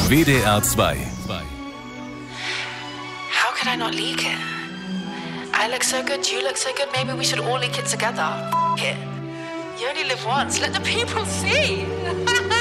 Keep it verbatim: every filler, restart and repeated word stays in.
W D R zwei. How could I not leak it? I look so good, you look so good, maybe we should all leak it together. F it. You only live once, let the people see.